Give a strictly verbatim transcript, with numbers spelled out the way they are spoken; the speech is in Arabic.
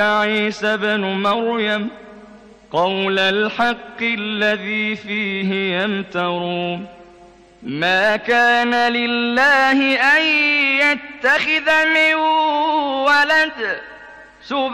عيسى ابن مريم قول الحق الذي فيه يمترون ما كان لله أن يتخذ من ولد